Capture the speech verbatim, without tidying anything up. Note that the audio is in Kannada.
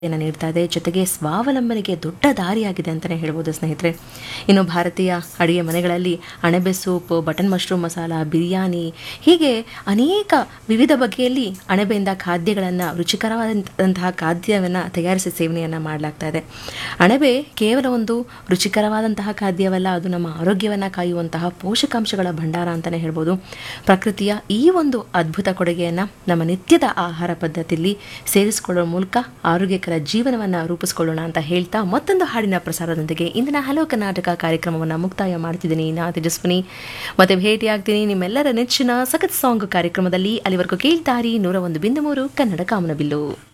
ನೀಡ್ತಾ ಇದೆ. ಜೊತೆಗೆ ಸ್ವಾವಲಂಬನೆಗೆ ದೊಡ್ಡ ದಾರಿಯಾಗಿದೆ ಅಂತಲೇ ಹೇಳ್ಬೋದು ಸ್ನೇಹಿತರೆ. ಇನ್ನು ಭಾರತೀಯ ಅಡುಗೆ ಮನೆಗಳಲ್ಲಿ ಅಣಬೆ soup, button mushroom masala, biryani ಹೀಗೆ ಅನೇಕ ವಿವಿಧ ಬಗೆಯಲ್ಲಿ ಅಣಬೆಯಿಂದ ಖಾದ್ಯಗಳನ್ನು ರುಚಿಕರವಾದಂತಹ ಖಾದ್ಯವನ್ನು ತಯಾರಿಸಿ ಸೇವನೆಯನ್ನು ಮಾಡಲಾಗ್ತಾ ಇದೆ. ಅಣಬೆ ಕೇವಲ ಒಂದು ರುಚಿಕರವಾದಂತಹ ಖಾದ್ಯವಲ್ಲ, ಅದು ನಮ್ಮ ಆರೋಗ್ಯವನ್ನು ಕಾಯುವಂತಹ ಪೋಷಕಾಂಶಗಳ ಭಂಡಾರ ಅಂತಲೇ ಹೇಳ್ಬೋದು. ಪ್ರಕೃತಿಯ ಈ ಒಂದು ಅದ್ಭುತ ಕೊಡುಗೆಯನ್ನು ನಮ್ಮ ನಿತ್ಯದ ಆಹಾರ ಪದ್ಧತಿಯಲ್ಲಿ ಸೇರಿಸಿಕೊಳ್ಳುವ ಮೂಲಕ ಆರೋಗ್ಯಕರ ಜೀವನವನ್ನು ರೂಪಿಸಿಕೊಳ್ಳೋಣ ಅಂತ ಹೇಳ್ತಾ ಮತ್ತೊಂದು ಹಾಡಿನ ಪ್ರಸಾರದೊಂದಿಗೆ ಇಂದಿನ ಹಲೋ ಕರ್ನಾಟಕ ಕಾರ್ಯಕ್ರಮವನ್ನು ಮುಕ್ತಾಯ ಮಾಡ್ತಿದ್ದೀನಿ. ನಾ ತೇಜಸ್ವಿನಿ. ಮತ್ತೆ ಭೇಟಿಯಾಗ್ತೀನಿ ನಿಮ್ಮೆಲ್ಲರ ನೆಚ್ಚಿನ ಸಖತ್ ಸಾಂಗ್ ಕಾರ್ಯಕ್ರಮದಲ್ಲಿ. ಅಲ್ಲಿವರೆಗೂ ಕೇಳ್ತಾರಿ ನೂರ ಒಂದು ಬಿಂದು ಮೂರು ಕನ್ನಡ ಕಾಮನಬಿಲ್ಲು.